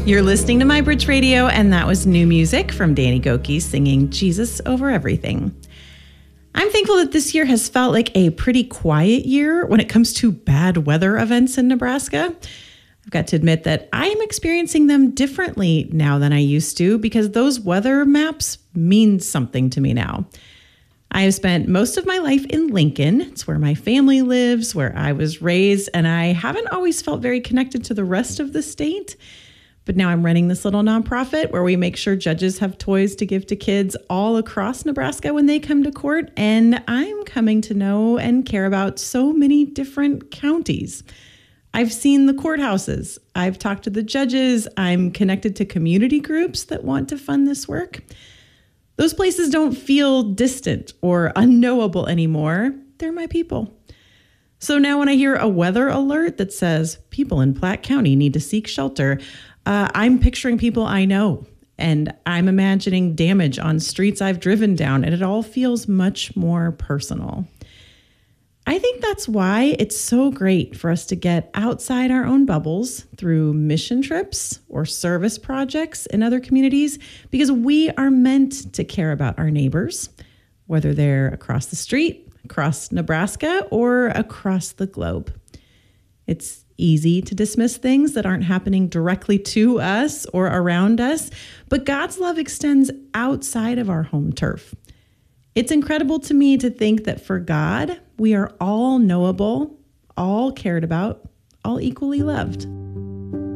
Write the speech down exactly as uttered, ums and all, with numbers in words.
You're listening to My Bridge Radio, and that was new music from Danny Gokey singing Jesus Over Everything. I'm thankful that this year has felt like a pretty quiet year when it comes to bad weather events in Nebraska. I've got to admit that I am experiencing them differently now than I used to because those weather maps mean something to me now. I have spent most of my life in Lincoln. It's where my family lives, where I was raised, and I haven't always felt very connected to the rest of the state. But now I'm running this little nonprofit where we make sure judges have toys to give to kids all across Nebraska when they come to court. And I'm coming to know and care about so many different counties. I've seen the courthouses. I've talked to the judges. I'm connected to community groups that want to fund this work. Those places don't feel distant or unknowable anymore. They're my people. So now when I hear a weather alert that says people in Platte County need to seek shelter, Uh, I'm picturing people I know, and I'm imagining damage on streets I've driven down, and it all feels much more personal. I think that's why it's so great for us to get outside our own bubbles through mission trips or service projects in other communities, because we are meant to care about our neighbors, whether they're across the street, across Nebraska, or across the globe. It's easy to dismiss things that aren't happening directly to us or around us, but God's love extends outside of our home turf. It's incredible to me to think that for God, we are all knowable, all cared about, all equally loved.